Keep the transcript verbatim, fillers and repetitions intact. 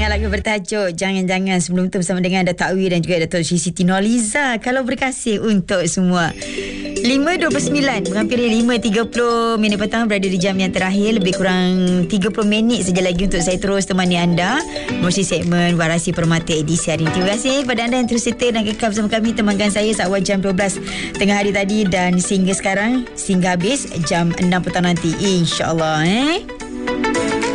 Dengan lagu bertajuk Jangan-Jangan. Sebelum tu bersama dengan Dato' Awi dan juga Dato' Siti Nurhaliza. Kalau berkasih untuk semua. lima dua puluh sembilan menghampiri lima tiga puluh minit petang, berada di jam yang terakhir. Lebih kurang tiga puluh minit saja lagi untuk saya terus temani anda melalui segmen Warasi Permata edisi hari ini. Terima kasih kepada anda yang terus setia dan kekal bersama kami. Temankan saya saat jam dua belas tengah hari tadi dan sehingga sekarang, sehingga habis jam enam petang nanti, InsyaAllah eh